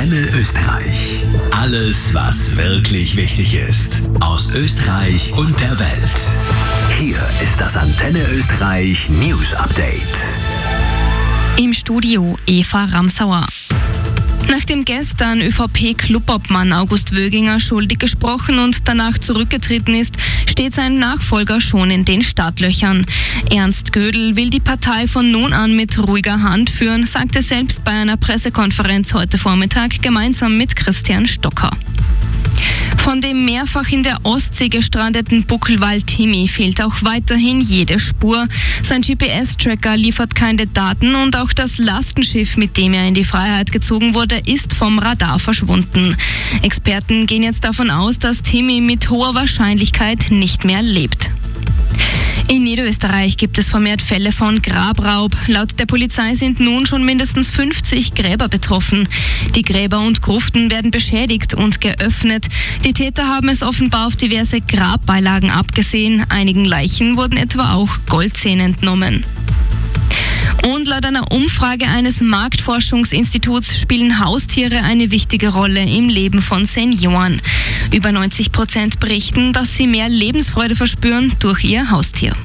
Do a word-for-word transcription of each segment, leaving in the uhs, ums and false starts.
Antenne Österreich. Alles, was wirklich wichtig ist. Aus Österreich und der Welt. Hier ist das Antenne Österreich News Update. Im Studio Eva Ramsauer. Nachdem gestern ÖVP-Clubobmann August Wöginger schuldig gesprochen und danach zurückgetreten ist, steht sein Nachfolger schon in den Startlöchern. Ernst Gödel will die Partei von nun an mit ruhiger Hand führen, sagte selbst bei einer Pressekonferenz heute Vormittag gemeinsam mit Christian Stocker. Von dem mehrfach in der Ostsee gestrandeten Buckelwal Timmy fehlt auch weiterhin jede Spur. Sein G P S-Tracker liefert keine Daten und auch das Lastenschiff, mit dem er in die Freiheit gezogen wurde, ist vom Radar verschwunden. Experten gehen jetzt davon aus, dass Timmy mit hoher Wahrscheinlichkeit nicht mehr lebt. In Niederösterreich gibt es vermehrt Fälle von Grabraub. Laut der Polizei sind nun schon mindestens fünfzig Gräber betroffen. Die Gräber und Gruften werden beschädigt und geöffnet. Die Täter haben es offenbar auf diverse Grabbeilagen abgesehen. Einigen Leichen wurden etwa auch Goldzähne entnommen. Und laut einer Umfrage eines Marktforschungsinstituts spielen Haustiere eine wichtige Rolle im Leben von Senioren. Über neunzig Prozent berichten, dass sie mehr Lebensfreude verspüren durch ihr Haustier.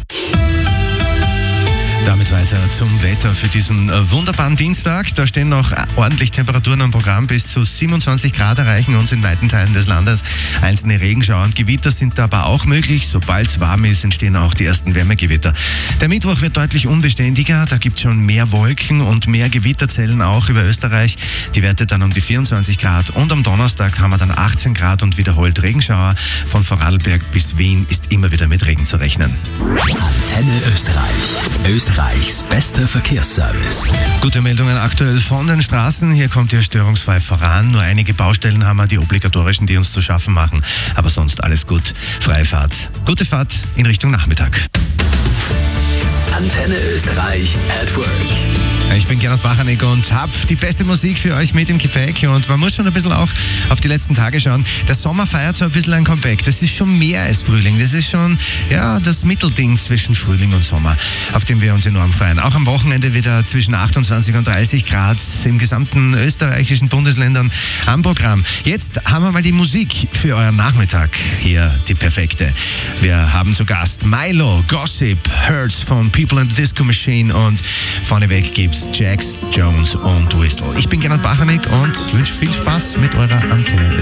Damit weiter zum Wetter für diesen äh, wunderbaren Dienstag. Da stehen noch ordentlich Temperaturen am Programm. Bis zu siebenundzwanzig Grad erreichen uns in weiten Teilen des Landes. Einzelne Regenschauer und Gewitter sind aber auch möglich. Sobald es warm ist, entstehen auch die ersten Wärmegewitter. Der Mittwoch wird deutlich unbeständiger. Da gibt es schon mehr Wolken und mehr Gewitterzellen auch über Österreich. Die Werte dann um die vierundzwanzig Grad. Und am Donnerstag haben wir dann achtzehn Grad und wiederholt Regenschauer. Von Vorarlberg bis Wien ist immer wieder mit Regen zu rechnen. Antenne Österreich. Österreichs bester Verkehrsservice. Gute Meldungen aktuell von den Straßen. Hier kommt ihr störungsfrei voran. Nur einige Baustellen haben wir, die obligatorischen, die uns zu schaffen machen. Aber sonst alles gut. Freie Fahrt. Gute Fahrt in Richtung Nachmittag. Antenne Österreich at Work. Ich bin Gernot Bachanek und habe die beste Musik für euch mit im Gepäck. Und man muss schon ein bisschen auch auf die letzten Tage schauen. Der Sommer feiert so ein bisschen ein Comeback. Das ist schon mehr als Frühling. Das ist schon ja das Mittelding zwischen Frühling und Sommer, auf dem wir uns enorm freuen. Auch am Wochenende wieder zwischen achtundzwanzig und dreißig Grad im gesamten österreichischen Bundesländern am Programm. Jetzt haben wir mal die Musik für euren Nachmittag. Hier die perfekte. Wir haben zu Gast Milo, Gossip, Hurts von People in the Disco Machine und vorneweg gibt's Jax, Jones und Whistle. Ich bin Gernot Bachanek und wünsche viel Spaß mit eurer Antenne.